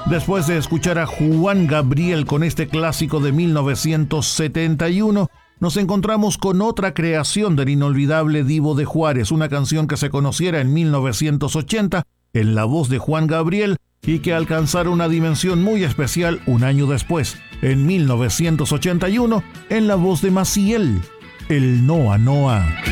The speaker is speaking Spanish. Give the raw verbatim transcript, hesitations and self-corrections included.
Después de escuchar a Juan Gabriel con este clásico de mil novecientos setenta y uno, nos encontramos con otra creación del inolvidable Divo de Juárez, una canción que se conociera en mil novecientos ochenta en la voz de Juan Gabriel y que alcanzara una dimensión muy especial un año después, en mil novecientos ochenta y uno, en la voz de Maciel, el Noa Noa.